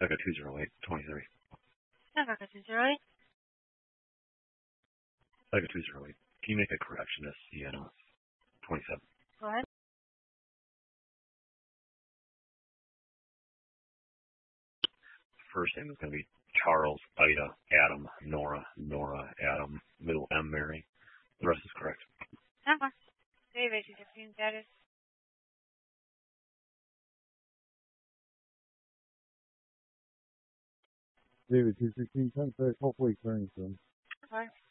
I got 20823. I got 208. I got 208. Can you make a correction to Sienna 27? Go ahead. First name is going to be Charles, Ida, Adam, Nora, Adam, middle M, Mary. The rest is correct. David, 216 status. David, 216, 10 hopefully clearing soon. Okay.